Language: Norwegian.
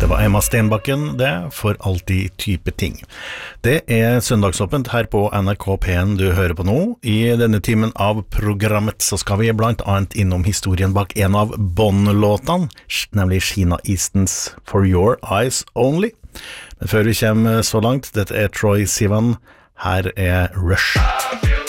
Det var Emma Stenbakken, det, for alltid type ting. Det søndagsåpent her på NRK P1 du hører på nå. I denne timen av programmet så skal vi blant annet innom historien bak en av Bond-låtene, nemlig Sheena Eastons For Your Eyes Only. Men før vi kommer så langt, dette Troye Sivan, her Rush.